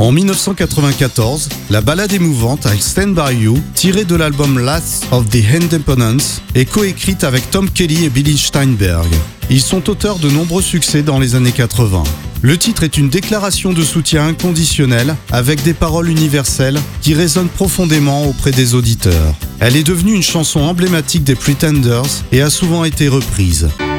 En 1994, la ballade émouvante I Stand By You, tirée de l'album Last of the Independents, est coécrite avec Tom Kelly et Billy Steinberg. Ils sont auteurs de nombreux succès dans les années 80. Le titre est une déclaration de soutien inconditionnel avec des paroles universelles qui résonnent profondément auprès des auditeurs. Elle est devenue une chanson emblématique des Pretenders et a souvent été reprise.